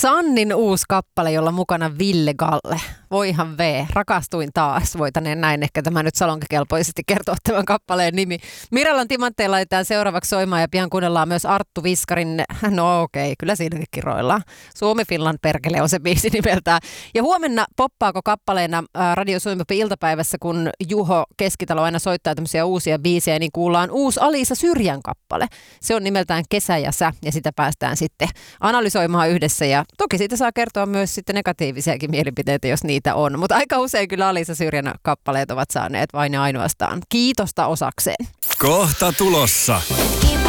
Sannin uusi kappale, jolla mukana Ville Galle. Voihan rakastuin taas. Voitaneen näin ehkä tämä nyt salonkikelpoisesti kertoa tämän kappaleen nimi. Mirallan timantteja laitetaan seuraavaksi soimaan ja pian kuunnellaan myös Arttu Viskarin, no okei, kyllä siinäkin kiroillaan. Suomi Finland perkele on se biisi nimeltään. Ja huomenna poppaako kappaleena Radio Suomi iltapäivässä, kun Juho Keskitalo aina soittaa tämmöisiä uusia biisejä, niin kuullaan uusi Alisa Syrjän kappale. Se on nimeltään Kesä ja sä ja sitä päästään sitten analysoimaan yhdessä ja toki siitä saa kertoa myös sitten negatiivisiakin mielipiteitä, jos niitä on. Mutta aika usein kyllä Alisa Syrjän kappaleet ovat saaneet vain ja ainoastaan kiitosta osakseen. Kohta tulossa.